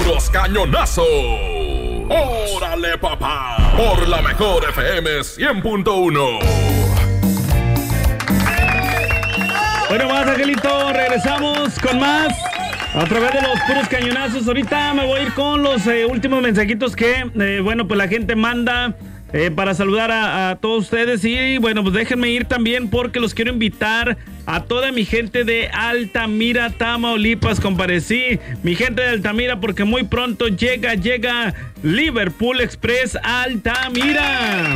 puros cañonazos. ¡Órale, papá! Por la mejor FM 100.1. Bueno, más, Angelito, regresamos con más a través de los puros cañonazos. Ahorita me voy a ir con los últimos mensajitos que, pues la gente manda para saludar a todos ustedes. Y bueno, pues déjenme ir también porque los quiero invitar a toda mi gente de Altamira, Tamaulipas, compadre. Sí, mi gente de Altamira, porque muy pronto llega Liverpool Express Altamira.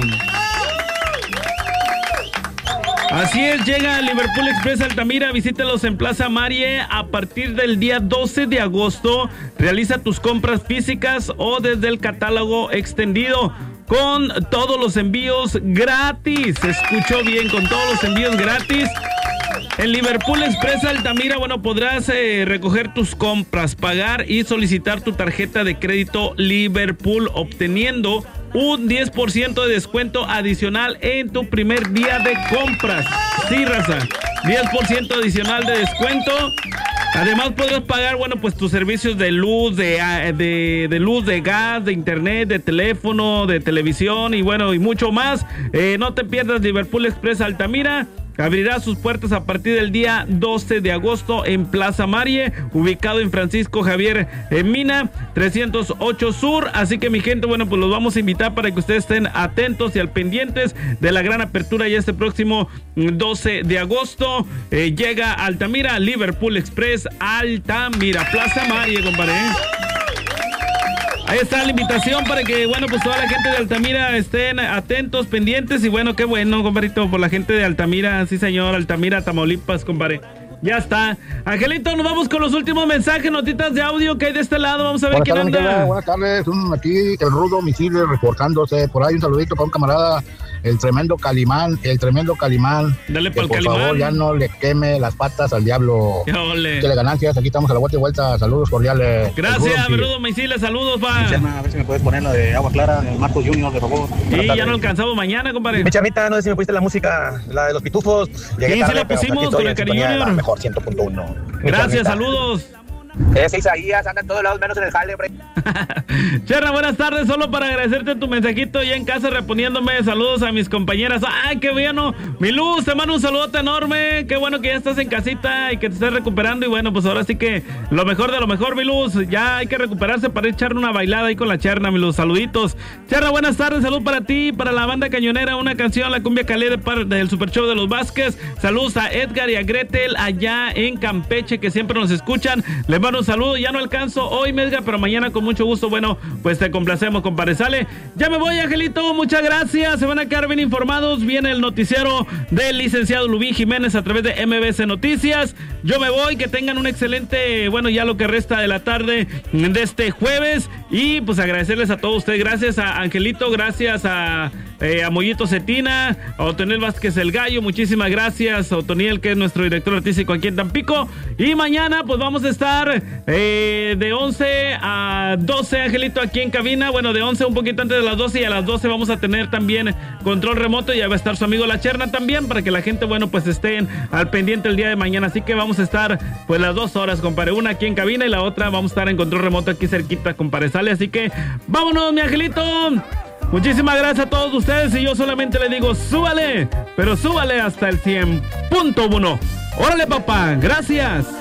Así es, llega Liverpool Express Altamira. Visítalos en Plaza Marie a partir del día 12 de agosto. Realiza tus compras físicas o desde el catálogo extendido con todos los envíos gratis. Se escuchó bien, con todos los envíos gratis. En Liverpool Express Altamira, bueno, podrás recoger tus compras, pagar y solicitar tu tarjeta de crédito Liverpool, obteniendo un 10% de descuento adicional en tu primer día de compras. Sí, raza, 10% adicional de descuento. Además podrás pagar, bueno, pues tus servicios de luz, de luz, de gas, de internet, de teléfono, de televisión y bueno, y mucho más. No te pierdas Liverpool Express Altamira. Abrirá sus puertas a partir del día 12 de agosto en Plaza Marie, ubicado en Francisco Javier Mina, 308 Sur. Así que mi gente, bueno, pues los vamos a invitar para que ustedes estén atentos y al pendientes de la gran apertura ya este próximo 12 de agosto. Llega Altamira, Liverpool Express Altamira, Plaza Marie, compadre. Ahí está la invitación para que, bueno, pues toda la gente de Altamira estén atentos, pendientes. Y bueno, qué bueno, compadrito, por la gente de Altamira. Sí, señor, Altamira, Tamaulipas, compadre. Ya está. Angelito, nos vamos con los últimos mensajes, notitas de audio que hay de este lado. Vamos a ver quién anda. Buenas tardes, aquí el Rudo Misiles reportándose. Por ahí un saludito para un camarada, el tremendo Calimán. Dale para el Calimán. Por favor, ya no le queme las patas al diablo. ¡Ole! Que ganancias, aquí estamos a la vuelta y vuelta. Saludos cordiales. Gracias, Rudo Misiles, saludos, va. A ver si me puedes poner la de Agua Clara, de Marcos Junior, de favor. Sí, ya no alcanzamos mañana, compadre. Mi charrita, no sé si me pusiste la música, la de los pitufos. Llegué tarde, sí la pusimos con el Cariño Junior. Mejor 100.1. Gracias, saludos. Ese Isaías anda en todos lados menos en el jale, hombre. Cherra, buenas tardes, solo para agradecerte tu mensajito ya en casa reponiéndome. Saludos a mis compañeras. Ay, qué bueno, mi Luz, te mando un saludote enorme. Qué bueno que ya estás en casita y que te estés recuperando. Y bueno, pues ahora sí que lo mejor de lo mejor, mi Luz. Ya hay que recuperarse para echarle una bailada ahí con la Cherna, mi Luz. Saluditos. Cherra, buenas tardes, salud para ti, para la banda cañonera, una canción, la cumbia Calé del Super Show de los Vázquez. Saludos a Edgar y a Gretel allá en Campeche, que siempre nos escuchan. Les mando un saludo, ya no alcanzo hoy, Medga, pero mañana con mucho gusto, bueno, pues te complacemos, compadre. Sale, ya me voy, Angelito, muchas gracias, se van a quedar bien informados, viene el noticiero del licenciado Lubín Jiménez a través de MBC Noticias. Yo me voy, que tengan un excelente, bueno, ya lo que resta de la tarde de este jueves, y pues agradecerles a todos ustedes, gracias a Angelito, gracias a Mollito Cetina, a Otoniel Vázquez el Gallo, muchísimas gracias a Otoniel, que es nuestro director artístico aquí en Tampico, y mañana pues vamos a estar de 11 a 12, Angelito, aquí en cabina, bueno, de 11 un poquito antes de las 12, y a las 12 vamos a tener también control remoto, y ya va a estar su amigo La Cherna también, para que la gente, bueno, pues estén al pendiente el día de mañana, así que vamos a estar pues las 2 horas, compadre, una aquí en cabina y la otra vamos a estar en control remoto aquí cerquita, compadre, sale, así que vámonos, mi Angelito. Muchísimas gracias a todos ustedes y yo solamente le digo súbale, pero súbale hasta el 100.1. Órale, papá, gracias.